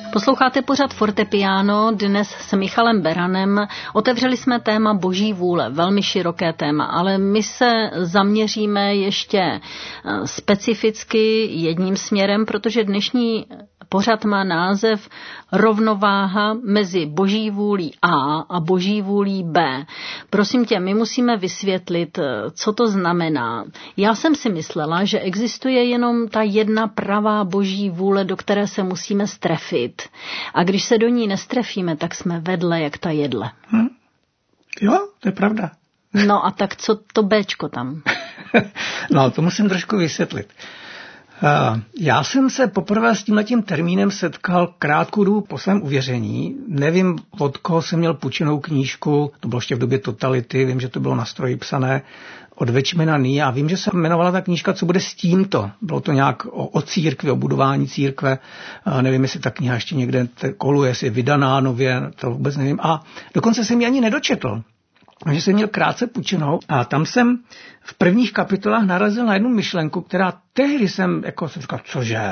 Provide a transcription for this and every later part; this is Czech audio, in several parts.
Posloucháte pořad Fortepiano, dnes s Michalem Beranem. Otevřeli jsme téma Boží vůle, velmi široké téma, ale my se zaměříme ještě specificky jedním směrem, protože dnešní pořad má název Rovnováha mezi Boží vůlí A a Boží vůlí B. Prosím tě, my musíme vysvětlit, co to znamená. Já jsem si myslela, že existuje jenom ta jedna pravá Boží vůle, do které se musíme strefit. A když se do ní nestrefíme, tak jsme vedle jak ta jedle. Jo, to je pravda. No a tak co to Bčko tam? No, to musím trošku vysvětlit. Já jsem se poprvé s tímhletím termínem setkal krátkou dobu po svém uvěření. Nevím, od koho jsem měl půjčenou knížku, to bylo ještě v době totality, vím, že to bylo na stroji psané, od Večmena Ní a vím, že se jmenovala ta knížka Co bude s tímto. Bylo to nějak o církvi, o budování církve. Nevím, jestli ta kniha ještě někde koluje, jestli je vydaná nově, to vůbec nevím. A dokonce jsem ji ani nedočetl. Takže jsem měl krátce půjčenou a tam jsem v prvních kapitolách narazil na jednu myšlenku, která tehdy jsem říkal, cože?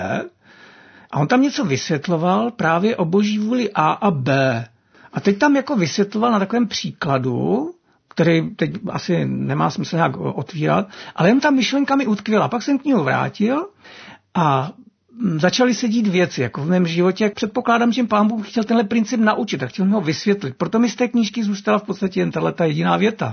A on tam něco vysvětloval právě o Boží vůli A a B. A teď tam vysvětloval na takovém příkladu, který teď asi nemá smysl nějak otvírat, ale jen ta myšlenka mi utkvěla. Pak jsem knihu vrátil a začaly se dít věci, v mém životě, jak předpokládám, že Pán Bůh chtěl tenhle princip naučit a chtěl mi ho vysvětlit. Proto mi z té knížky zůstala v podstatě jen tato jediná věta.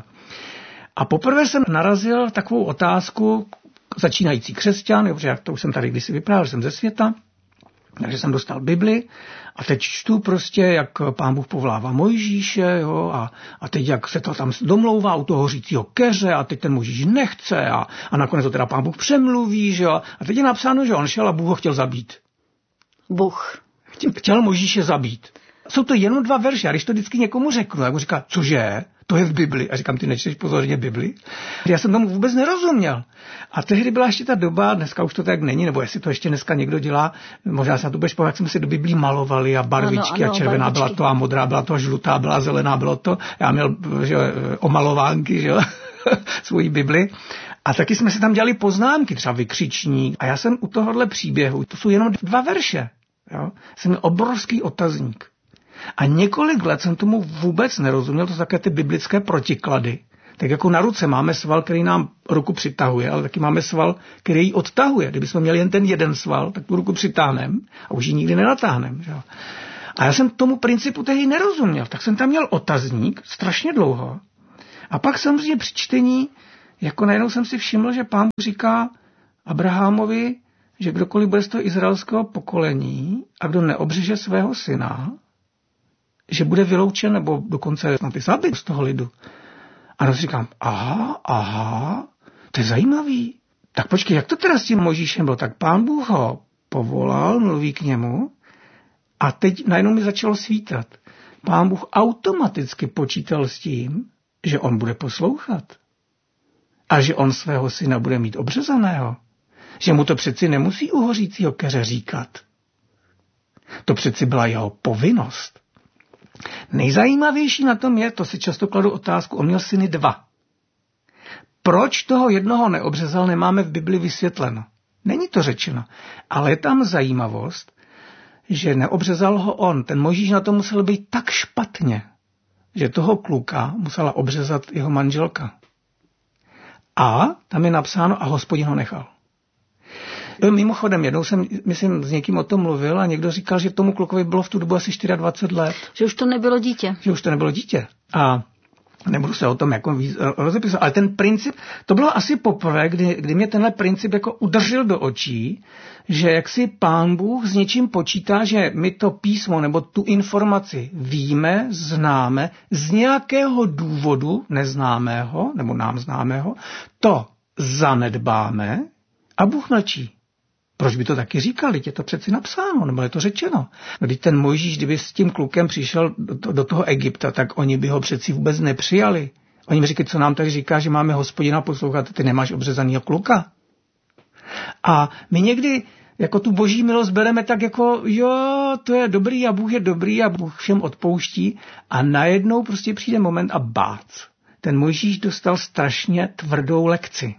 A poprvé jsem narazil takovou otázku, začínající křesťan, protože to už jsem tady kdysi vyprávěl, jsem ze světa, takže jsem dostal Bibli a teď čtu prostě, jak Pán Bůh povolává Mojžíše, jo, a teď jak se to tam domlouvá u toho hořícího keře a teď ten Mojžíš nechce a nakonec to teda Pán Bůh přemluví, že jo, a teď je napsáno, že on šel a Bůh ho chtěl zabít. Bůh. Chtěl Mojžíše zabít. Jsou to jenom 2 verše a když to vždycky někomu řeknu, jak mu říká, cože? To je v Bibli. A říkám, ty nečteš pozorně Bibli? Já jsem tomu vůbec nerozuměl. A tehdy byla ještě ta doba, dneska už to tak není, nebo jestli to ještě dneska někdo dělá, možná se na to budeš povedat, jak jsme si do Biblí malovali a barvičky ano, a červená barvičky. Byla to a modrá byla to a žlutá byla, zelená bylo to. Já měl omalovánky, že jo, svoji Bibli. A taky jsme si tam dělali poznámky, třeba vykřičník. A já jsem u tohohle příběhu, to jsou jenom 2 verše. Jo? Jsem měl obrovský otazník. A několik let jsem tomu vůbec nerozuměl, to jsou také ty biblické protiklady. Tak jako na ruce máme sval, který nám ruku přitahuje, ale taky máme sval, který ji odtahuje. Kdybychom měli jen ten jeden sval, tak tu ruku přitáhneme a už ji nikdy nenatáhneme. A já jsem tomu principu tehdy nerozuměl, tak jsem tam měl otazník strašně dlouho. A pak samozřejmě při čtení, najednou jsem si všiml, že Pán Bůh říká Abrahamovi, že kdokoliv bude z toho izraelského pokolení a kdo neobřeže svého syna, že bude vyloučen nebo dokonce snad i zabit z toho lidu. A já si říkám, aha, to je zajímavý. Tak počkej, jak to teda s tím Mojžíšem bylo? Tak Pán Bůh ho povolal, mluví k němu a teď najednou mi začalo svítat. Pán Bůh automaticky počítal s tím, že on bude poslouchat. A že on svého syna bude mít obřezaného. Že mu to přeci nemusí u hořícího keře říkat. To přeci byla jeho povinnost. Nejzajímavější na tom je, to si často kladu otázku, on měl syny 2. Proč toho jednoho neobřezal, nemáme v Bibli vysvětleno. Není to řečeno, ale je tam zajímavost, že neobřezal ho on. Ten Mojžíš na to musel být tak špatně, že toho kluka musela obřezat jeho manželka. A tam je napsáno a Hospodin ho nechal. Mimochodem, jednou jsem, myslím, s někým o tom mluvil a někdo říkal, že tomu klukovi bylo v tu dobu asi 24 let. Že už to nebylo dítě. A nebudu se o tom rozepisovat, ale ten princip, to bylo asi poprvé, kdy mě tenhle princip udržel do očí, že jak si Pán Bůh s něčím počítá, že my to písmo nebo tu informaci víme, známe, z nějakého důvodu neznámého nebo nám známého, to zanedbáme a Bůh mlčí. Proč by to taky říkali? Je to přeci napsáno, nebo je to řečeno. Když ten Mojžíš, kdyby s tím klukem přišel do toho Egypta, tak oni by ho přeci vůbec nepřijali. Oni mi říkají, co nám tady říká, že máme Hospodina poslouchat, ty nemáš obřezanýho kluka. A my někdy tu boží milost bereme tak jo, to je dobrý a Bůh je dobrý a Bůh všem odpouští a najednou prostě přijde moment a bác. Ten Mojžíš dostal strašně tvrdou lekci.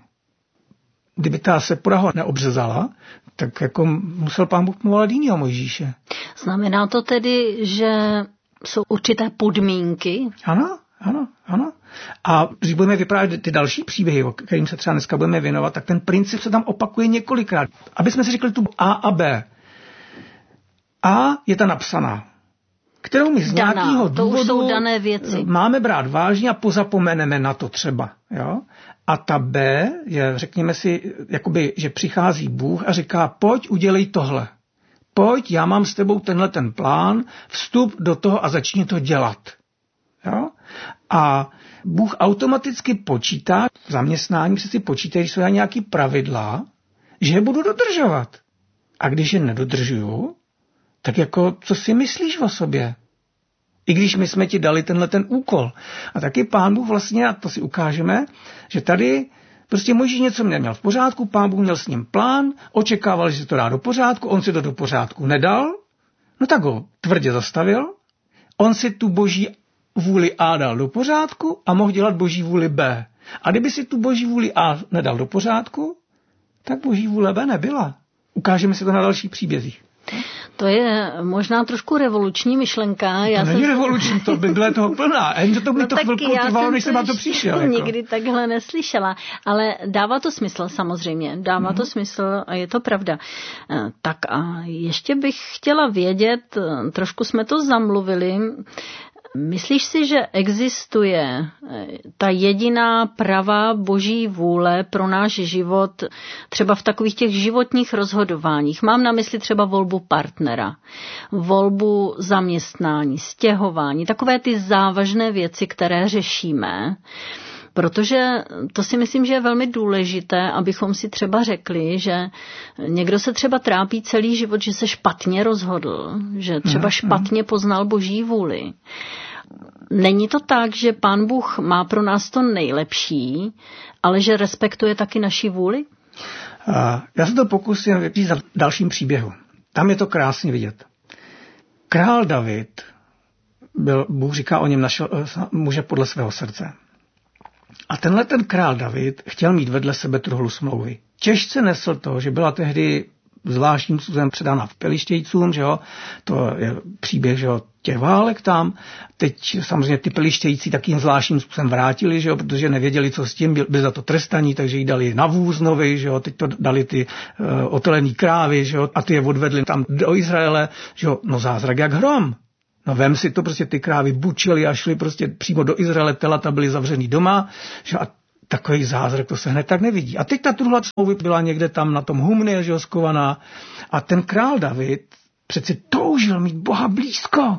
Kdyby ta Sepora ho neobřezala, tak musel Pán Bůh povolat jinýho Mojžíše. Znamená to tedy, že jsou určité podmínky? Ano. A když budeme vyprávět ty další příběhy, o kterým se třeba dneska budeme věnovat, tak ten princip se tam opakuje několikrát. Aby jsme si řekli tu A a B. A je ta napsaná, kterou my z nějakého důvodu dané věci. Máme brát vážně a pozapomeneme na to třeba. Jo? A ta B je, řekněme si, jakoby, že přichází Bůh a říká, pojď, udělej tohle. Pojď, já mám s tebou ten plán, vstup do toho a začni to dělat. Jo? A Bůh automaticky počítá, v zaměstnání si počítá, když jsou nějaký pravidla, že je budu dodržovat. A když je nedodržuju, tak jako, co si myslíš o sobě? I když my jsme ti dali ten úkol. A taky Pán Bůh vlastně, a to si ukážeme, že tady prostě Mojžíš něco neměl v pořádku, Pán Bůh měl s ním plán, očekával, že se to dá do pořádku, on si to do pořádku nedal, no tak ho tvrdě zastavil, on si tu boží vůli A dal do pořádku a mohl dělat boží vůli B. A kdyby si tu boží vůli A nedal do pořádku, tak boží vůle B nebyla. Ukážeme si to na dalších příbězích. To je možná trošku revoluční myšlenka. To není revoluční, to by bylo toho plná. A to by to chvilku trvalo, než jsem na to přišel. Nikdy takhle neslyšela. Ale dává to smysl samozřejmě. Dává to smysl a je to pravda. Tak a ještě bych chtěla vědět, trošku jsme to zamluvili. Myslíš si, že existuje ta jediná pravá boží vůle pro náš život třeba v takových těch životních rozhodováních? Mám na mysli třeba volbu partnera, volbu zaměstnání, stěhování, takové ty závažné věci, které řešíme. Protože to si myslím, že je velmi důležité, abychom si třeba řekli, že někdo se třeba trápí celý život, že se špatně rozhodl, že třeba špatně poznal boží vůli. Není to tak, že Pán Bůh má pro nás to nejlepší, ale že respektuje taky naši vůli? Já se to pokusím říct v dalším příběhu. Tam je to krásně vidět. Král David, Bůh říká o něm našel muže podle svého srdce. A ten král David chtěl mít vedle sebe truhlu smlouvy. Těžce nesl to, že byla tehdy zvláštním způsobem předána v Pelištějcům, že jo? To je příběh, že jo, těch válek tam. Teď samozřejmě ty Pelištějci takým zvláštním způsobem vrátili, že jo, protože nevěděli, co s tím, byli za to trestaní, takže ji dali na vůz nový, že jo, teď to dali ty otelený krávy, že jo, a ty je odvedli tam do Izraele, že jo, no zázrak jak hrom. No vem si to, prostě ty krávy bučily a šly prostě přímo do Izraele, telata byly zavřený doma, že a takový zázrak, to se hned tak nevidí. A teď ta truhla smlouvy byla někde tam na tom humně, že jo, skovaná. A ten král David přeci toužil mít Boha blízko.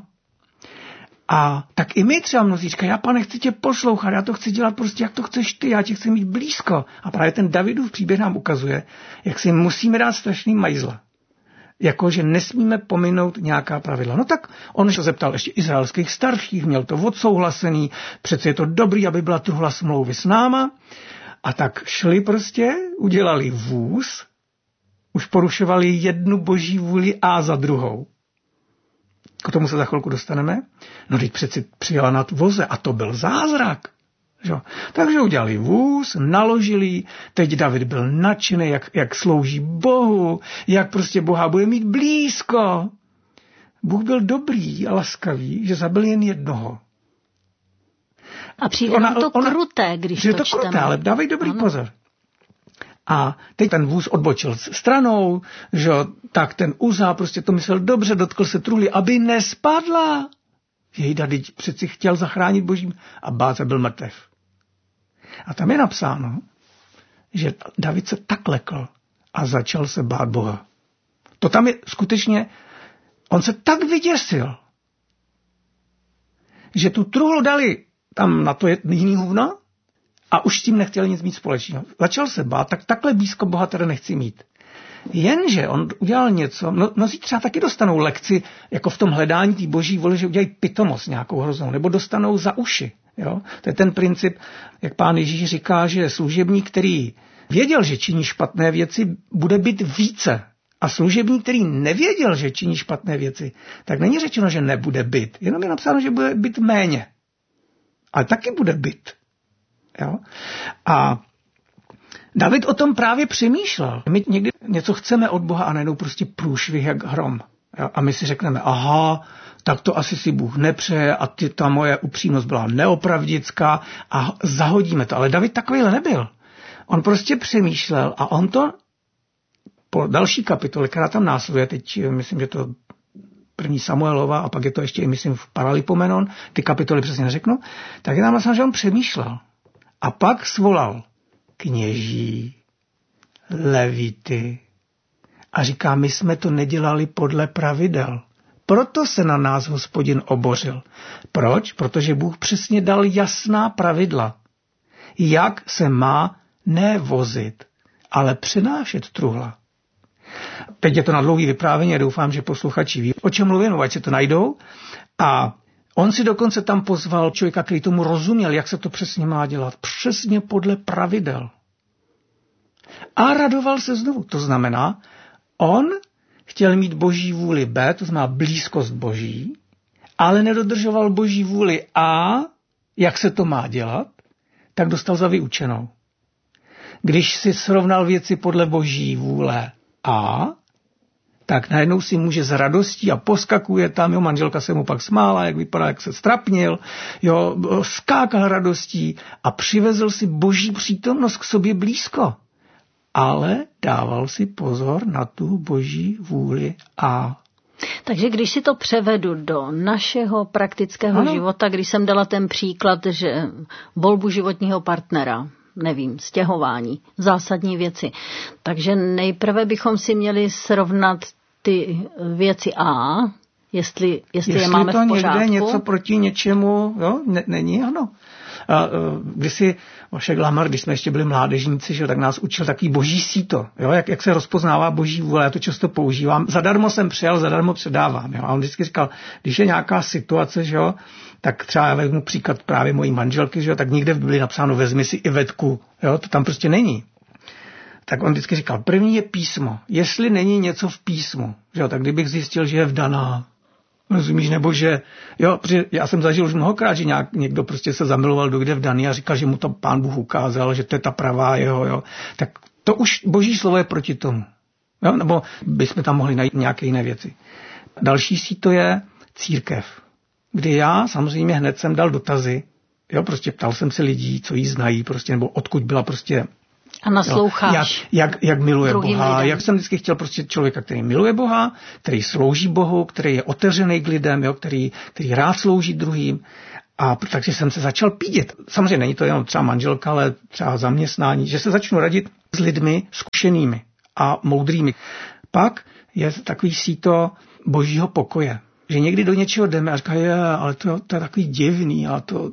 A tak i my třeba mnozí říkají, já pane, chci tě poslouchat, já to chci dělat prostě, jak to chceš ty, já tě chci mít blízko. A právě ten Davidův příběh nám ukazuje, jak si musíme dát strašný majzla. Jakože nesmíme pominout nějaká pravidla. No tak on se zeptal ještě izraelských starších, měl to odsouhlasený, přece je to dobrý, aby byla truhla smlouvy s náma. A tak šli prostě, udělali vůz, už porušovali jednu boží vůli A za druhou. K tomu se za chvilku dostaneme. No teď přeci přijela na voze a to byl zázrak. Že? Takže udělali vůz, naložili, teď David byl nadšený, jak slouží Bohu, jak prostě Boha bude mít blízko. Bůh byl dobrý a laskavý, že zabil jen jednoho. A přijde nám to kruté, když to čteme. Je to kruté, ale dávej dobrý pozor. A teď ten vůz odbočil stranou, že tak ten Uza prostě to myslel dobře, dotkl se truhly, aby nespadla. Jejda, teď přeci chtěl zachránit božím a Báza byl mrtev. A tam je napsáno, že David se tak lekl a začal se bát Boha. To tam je skutečně, on se tak vyděsil, že tu truhlu dali tam na to jiný huvno a už s tím nechtěli nic mít společného. Začal se bát, tak takhle blízko Boha teda nechci mít. Jenže on udělal něco, mnozí třeba taky dostanou lekci, jako v tom hledání té boží vůle, že udělají pitomost nějakou hroznou, nebo dostanou za uši. Jo? To je ten princip, jak pán Ježíš říká, že služebník, který věděl, že činí špatné věci, bude být více. A služebník, který nevěděl, že činí špatné věci, tak není řečeno, že nebude být. Jenom je napsáno, že bude být méně. Ale taky bude být. Jo? A David o tom právě přemýšlel. My někdy něco chceme od Boha a najednou prostě průšvih jak hrom. A my si řekneme, aha, tak to asi si Bůh nepřeje a ta moje upřímnost byla neopravdická a zahodíme to. Ale David takovýhle nebyl. On prostě přemýšlel a on to po další kapitole, která tam následuje, teď myslím, že to 1. Samuelova a pak je to ještě, myslím, v Paralipomenon, ty kapitoly přesně neřeknu, tak je tam vlastně, že on přemýšlel. A pak svolal kněží, levity a říká, my jsme to nedělali podle pravidel. Proto se na nás Hospodin obořil. Proč? Protože Bůh přesně dal jasná pravidla. Jak se má ne vozit, ale přenášet truhla. Teď je to na dlouhý vyprávění a doufám, že posluchači ví, o čem mluvím, ať si to najdou. A on si dokonce tam pozval člověka, který tomu rozuměl, jak se to přesně má dělat. Přesně podle pravidel. A radoval se znovu. To znamená, on chtěl mít boží vůli B, to znamená blízkost boží, ale nedodržoval boží vůli A, jak se to má dělat, tak dostal za vyučenou. Když si srovnal věci podle boží vůle A, tak najednou si může s radostí a poskakuje tam, jo, manželka se mu pak smála, jak vypadá, jak se strapnil, jo, skákal radostí a přivezl si boží přítomnost k sobě blízko. Ale dával si pozor na tu boží vůli A. Takže když si to převedu do našeho praktického života, když jsem dala ten příklad, že volbu životního partnera, nevím, stěhování, zásadní věci. Takže nejprve bychom si měli srovnat ty věci A, jestli je máme v pořádku. Jestli to někde něco proti něčemu, jo, není, ano. Když si Vašek Lamar, když jsme ještě byli mládežníci, že, tak nás učil takový boží síto, jo, jak se rozpoznává boží vůle, já to často používám. Zadarmo jsem přijal, zadarmo předávám. Jo. A on vždycky říkal, když je nějaká situace, že jo, tak třeba já vezmu příklad právě mojí manželky, že jo, tak nikde v Bibli napsáno vezmi si Ivetku, jo, to tam prostě není. Tak on vždycky říkal, první je písmo. Jestli není něco v písmu, že jo, tak kdybych zjistil, že je vdaná, rozumíš, nebo že, jo, protože já jsem zažil už mnohokrát, že někdo prostě se zamiloval do kde vdaný a říkal, že mu to Pán Bůh ukázal, že to je ta pravá jeho, jo. Tak to už boží slovo je proti tomu. Jo, nebo bychom tam mohli najít nějaké jiné věci. Další síto je církev, kdy já samozřejmě hned jsem dal dotazy, jo, prostě ptal jsem se lidí, co jí znají, prostě, nebo odkud byla prostě. A nasloucháš. Jak miluje Boha. Lidem. Jak jsem vždycky chtěl prostě člověka, který miluje Boha, který slouží Bohu, který je otevřený k lidem, jo, který rád slouží druhým. A takže jsem se začal pídit. Samozřejmě není to jenom třeba manželka, ale třeba zaměstnání, že se začnu radit s lidmi zkušenými a moudrými. Pak je takový síto božího pokoje. Že někdy do něčeho jdeme a říkají, ale to je takový divný a to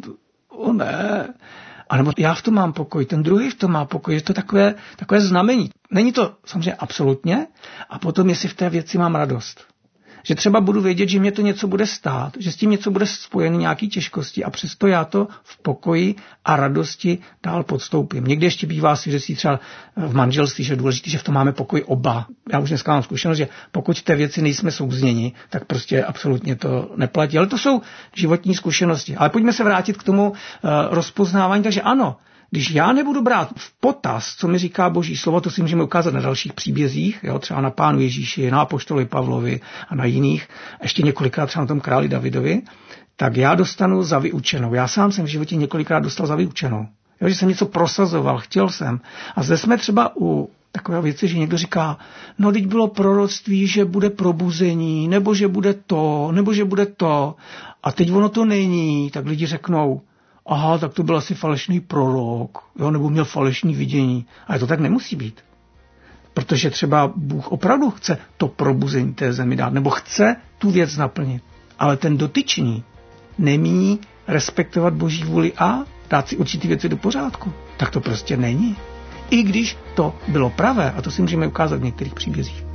ne. A nebo já v tom mám pokoj, ten druhý v tom má pokoj, že to je takové znamení. Není to samozřejmě absolutně a potom, jestli v té věci mám radost. Že třeba budu vědět, že mě to něco bude stát, že s tím něco bude spojený nějaký těžkosti a přesto já to v pokoji a radosti dál podstoupím. Někdy ještě bývá svědectví třeba v manželství, že je důležité, že v tom máme pokoj oba. Já už dneska mám zkušenost, že pokud v té věci nejsme souzněni, tak prostě absolutně to neplatí. Ale to jsou životní zkušenosti. Ale pojďme se vrátit k tomu rozpoznávání. Takže ano, když já nebudu brát v potaz, co mi říká boží slovo, to si můžeme ukázat na dalších příbězích, jo, třeba na Pánu Ježíši, na apoštolovi Pavlovi a na jiných, ještě několikrát třeba na tom králi Davidovi, tak já dostanu za vyučenou. Já sám jsem v životě několikrát dostal za vyučenou. Jo, že jsem něco prosazoval, chtěl jsem. A zde jsme třeba u takové věci, že někdo říká, no teď bylo proroctví, že bude probuzení, nebo že bude to, nebo že bude to. A teď ono to není, tak lidi řeknou, aha, tak to byl asi falešný prorok, jo, nebo měl falešný vidění. Ale to tak nemusí být. Protože třeba Bůh opravdu chce to probuzení té zemi dát, nebo chce tu věc naplnit. Ale ten dotyčný nemíní respektovat boží vůli a dát si určitý věci do pořádku. Tak to prostě není. I když to bylo pravé, a to si můžeme ukázat v některých příbězích.